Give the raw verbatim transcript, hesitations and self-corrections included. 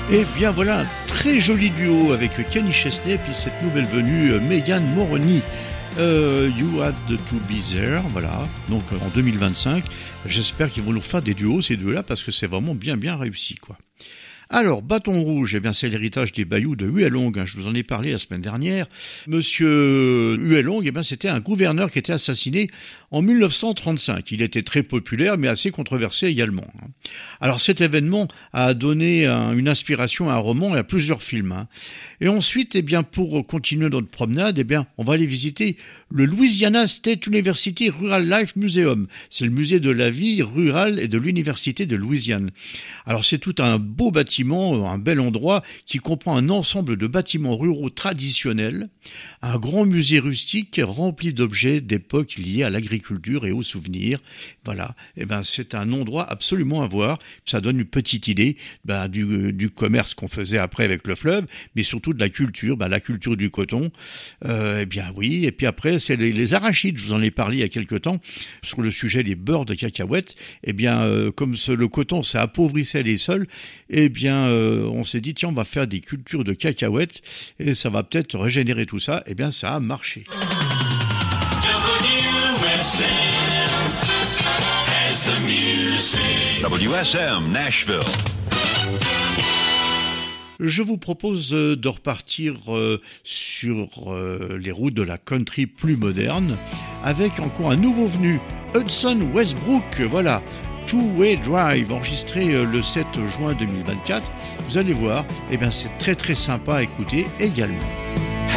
Et bien voilà un très joli duo avec Kenny Chesney et puis cette nouvelle venue Megan Morrone. Euh, You Had to Be There, voilà, donc en deux mille vingt-cinq. J'espère qu'ils vont nous faire des duos ces deux-là parce que c'est vraiment bien bien réussi quoi. Alors, Bâton Rouge, eh bien, c'est l'héritage des Bayous de Huelong, hein, je vous en ai parlé la semaine dernière. Monsieur Huelong, eh bien, c'était un gouverneur qui était assassiné en mille neuf cent trente-cinq. Il était très populaire, mais assez controversé également. Hein. Alors, cet événement a donné un, une inspiration à un roman et à plusieurs films. Hein. Et ensuite, eh bien, pour continuer notre promenade, eh bien, on va aller visiter le Louisiana State University Rural Life Museum. C'est le musée de la vie rurale et de l'université de Louisiane. Alors, c'est tout un beau bâtiment, un bel endroit qui comprend un ensemble de bâtiments ruraux traditionnels, un grand musée rustique rempli d'objets d'époque liés à l'agriculture et aux souvenirs. Voilà, et ben c'est un endroit absolument à voir. Ça donne une petite idée ben, du, du commerce qu'on faisait après avec le fleuve, mais surtout de la culture, ben, la culture du coton. Euh, eh bien oui, et puis après c'est les, les arachides. Je vous en ai parlé il y a quelque temps sur le sujet des beurres de cacahuètes. Eh bien euh, comme ce, le coton ça appauvrissait les sols, eh bien euh, on s'est dit tiens on va faire des cultures de cacahuètes et ça va peut-être régénérer tout ça. Eh bien ça a marché. W S M Nashville. Je vous propose de repartir sur les routes de la country plus moderne avec encore un nouveau venu, Hudson Westbrook, voilà, Two-Way Drive, enregistré le sept juin deux mille vingt-quatre. Vous allez voir, eh bien c'est très très sympa à écouter également.